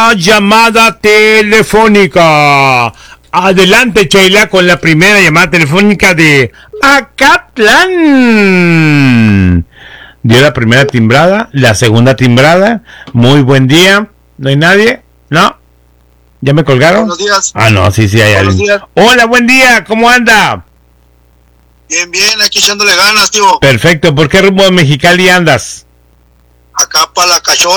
Llamada telefónica. Adelante, Sheila, con la primera llamada telefónica de Acatlán. Dio la primera timbrada, la segunda timbrada. Muy buen día. ¿No hay nadie? ¿No? ¿Ya me colgaron? Buenos días. Ah, no, sí, hay alguien. Días. Hola, buen día. ¿Cómo anda? Bien, aquí echándole ganas, tío. Perfecto. ¿Por qué rumbo de Mexicali andas? Acá para la Cachorra.